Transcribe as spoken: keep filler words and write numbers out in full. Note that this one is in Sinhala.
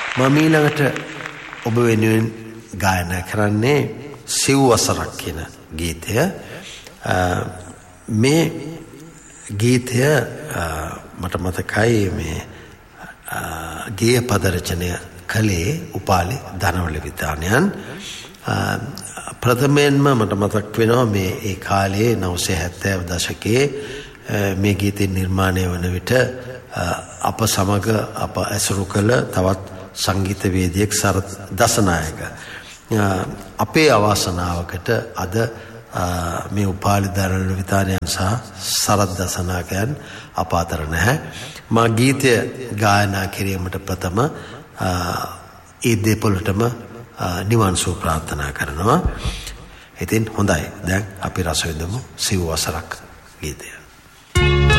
මම ඊළඟට ඔබ වෙනුවෙන් ගායනා කරන්නේ සිව්වසරක් කියන ගීතය. මේ ගීතය මට මතකයි මේ ගේය පද රචනය කළේ උපාලි ධනවල විතානයන්. ප්‍රථමයෙන්ම මට මතක් වෙනවා මේ ඒ කාලේ නවසිය හැත්තෑ දශකයේ මේ ගීතය නිර්මාණය වන විට අප සමග අප ඇසුරු කළ තවත් සංගීතවේදියෙක් සරත් දසනායක. අපේ අවාසනාවකට අද මේ උපාලි ධනවල විතානයන් සහ සරත් දසනායකයන් අප අතර නැහැ. මා ගීතය ගායනා කිරීමට ප්‍රථම ඒ දෙපොළටම නිවන් සුව ප්‍රාර්ථනා කරනවා. ඉතින් හොඳයි. දැන් අපි රස විඳමු සිව්වසරක් ගීතය.